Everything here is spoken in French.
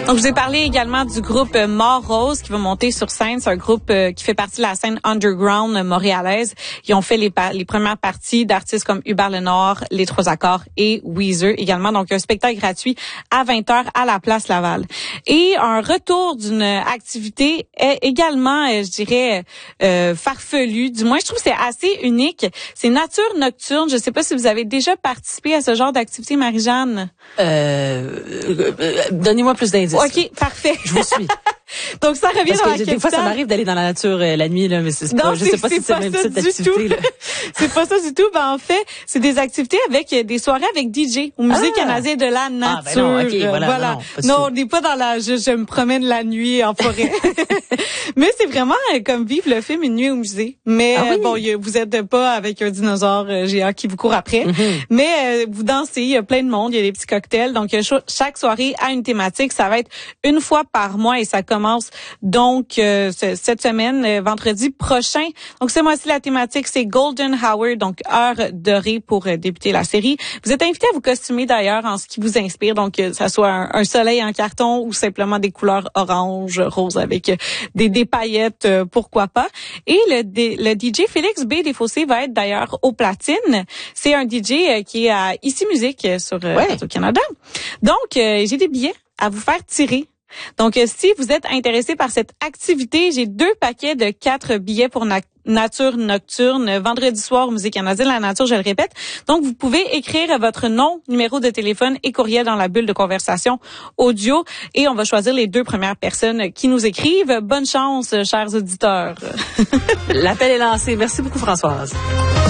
Donc, je vous ai parlé également du groupe Mort-Rose qui va monter sur scène. C'est un groupe qui fait partie de la scène underground montréalaise. Ils ont fait les premières parties d'artistes comme Hubert Lenoir, Les Trois Accords et Weezer également. Donc, un spectacle gratuit à 20h à la Place Laval. Et un retour d'une activité également, je dirais, farfelue. Du moins, je trouve que c'est assez unique. C'est Nature Nocturne. Je ne sais pas si vous avez déjà participé à ce genre d'activité, Marie-Jeanne. Donnez-moi plus d'indices. OK, parfait. Je vous suis. Donc, ça revient dans la capitale. Des fois, ça m'arrive d'aller dans la nature la nuit, là, mais je sais pas si c'est le même type d'activité, là. C'est pas ça du tout. Ben, en fait, c'est des activités avec des soirées avec DJ au Musée canadien de la nature. Ah, ben non, OK, voilà. Non, on n'est pas dans je me promène la nuit en forêt. Mais c'est vraiment comme vivre le film Une nuit au musée. Mais bon, vous êtes pas avec un dinosaure géant qui vous court après. Mais vous dansez, il y a plein de monde, il y a des petits cocktails. Donc, chaque soirée a une thématique. Ça va être une fois par mois et ça commence donc cette semaine, vendredi prochain. Donc, ce mois-ci, la thématique, c'est Golden Hour, donc heure dorée pour débuter la série. Vous êtes invité à vous costumer d'ailleurs en ce qui vous inspire. Donc, ça soit un soleil en carton ou simplement des couleurs orange, rose avec des paillettes, pourquoi pas. Et le DJ Félix B. Desfossés va être d'ailleurs au platine. C'est un DJ qui est à Ici Musique sur Radio-Canada. Donc, j'ai des billets à vous faire tirer. Donc, si vous êtes intéressé par cette activité, j'ai 2 paquets de 4 billets pour Nature Nocturne, vendredi soir au Musée canadien de la nature, je le répète. Donc, vous pouvez écrire votre nom, numéro de téléphone et courriel dans la bulle de conversation audio et on va choisir les 2 premières personnes qui nous écrivent. Bonne chance, chers auditeurs. L'appel est lancé. Merci beaucoup, Françoise.